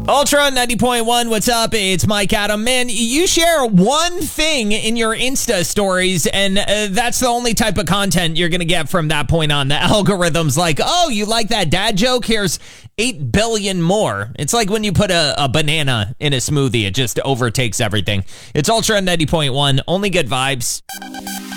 Ultra 90.1, what's up? It's Mike Adam. Man, you share one thing in your Insta stories, and that's the only type of content you're going to get from that point on. The algorithm's like, oh, you like that dad joke? Here's 8 billion more. It's like when you put a banana in a smoothie, it just overtakes everything. It's Ultra 90.1, only good vibes.